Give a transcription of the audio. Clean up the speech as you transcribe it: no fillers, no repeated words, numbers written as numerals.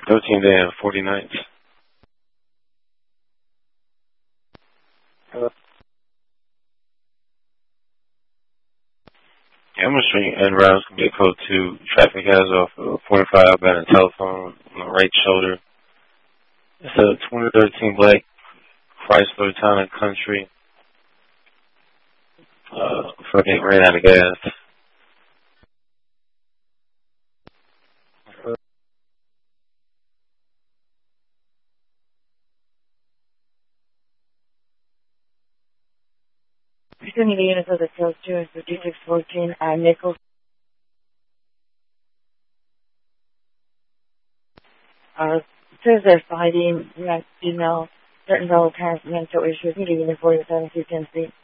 13 day and 40 nights. Amherst Street en routes can get code 2. Traffic has off 45 outbound and telephone on the right shoulder. It's a 2013 black Chrysler Town & Country. Fucking ran out of gas. Pursuing the units of the sales 2 and 5614 Nichols. Says they're fighting, female, certain level parents, mental issues, meeting in 47 Tennessee.